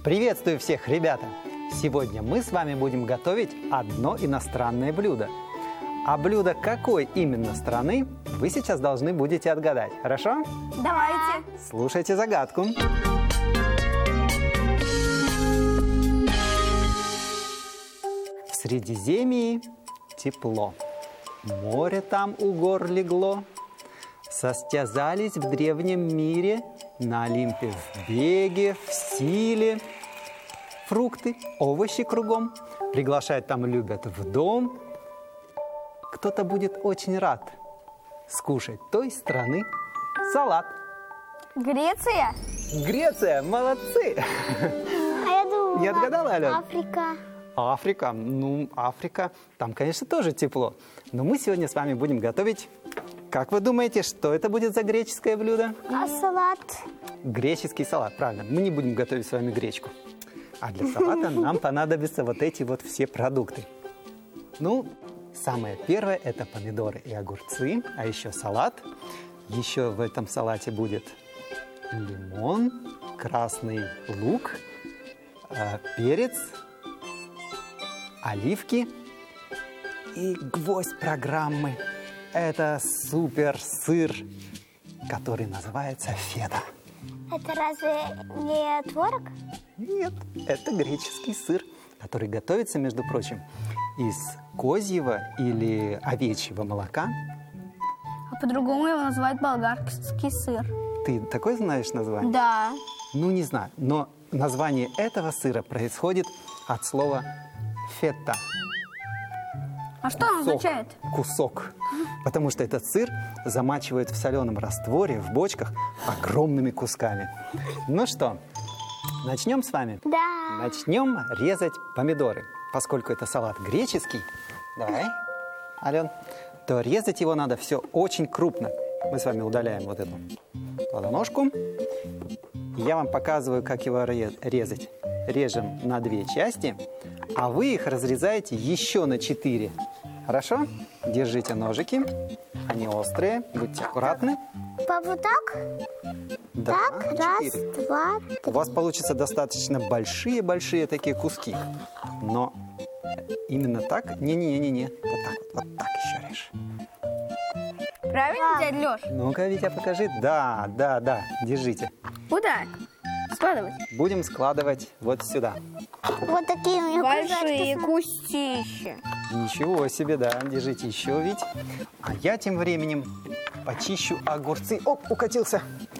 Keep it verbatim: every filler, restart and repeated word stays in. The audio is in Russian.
Приветствую всех, ребята! Сегодня мы с вами будем готовить одно иностранное блюдо. А блюдо какой именно страны, вы сейчас должны будете отгадать. Хорошо? Давайте. Слушайте загадку. В Средиземье тепло, море там у гор легло. Состязались в древнем мире на Олимпе в беге, в силе. Фрукты, овощи кругом, приглашать там любят в дом. Кто-то будет очень рад скушать той страны салат. Греция? Греция, молодцы! А я думала, Не отгадала, Алена? Африка. Африка, ну, Африка, там, конечно, тоже тепло. Но мы сегодня с вами будем готовить, как вы думаете, что это будет за греческое блюдо? А салат? Греческий салат, правильно. Мы не будем готовить с вами гречку. А для салата нам понадобятся вот эти вот все продукты. Ну, самое первое – это помидоры и огурцы, а еще салат. Еще в этом салате будет лимон, красный лук, э, перец, оливки и гвоздь программы – это супер сыр, который называется фета. Это разве не творог? Нет, это греческий сыр, который готовится, между прочим, из козьего или овечьего молока. А по-другому его называют болгарский сыр. Ты такое знаешь название? Да. Ну, не знаю, но название этого сыра происходит от слова фета. А что он означает? Кусок. Потому что этот сыр замачивают в соленом растворе в бочках огромными кусками. Ну что, начнем с вами? Да. Начнем резать помидоры. Поскольку это салат греческий, давай, Ален, то резать его надо все очень крупно. Мы с вами удаляем вот эту плодоножку. Я вам показываю, как его резать. Режем на две части, а вы их разрезаете еще на четыре. Хорошо? Держите ножики. Они острые. Будьте аккуратны. Папа, вот так? Да, Так, раз, четыре. два, три. У вас получится достаточно большие-большие такие куски. Но именно так? Не-не-не-не. Вот так вот. Вот так еще режь. Правильно, дядя Леш? Ну-ка, Витя, покажи. Да, да, да. Держите. Куда? Складывать. Будем складывать вот сюда. Вот такие у меня большие кустища. Ничего себе, да. Держите еще, Вить. А я тем временем почищу огурцы. Оп, укатился.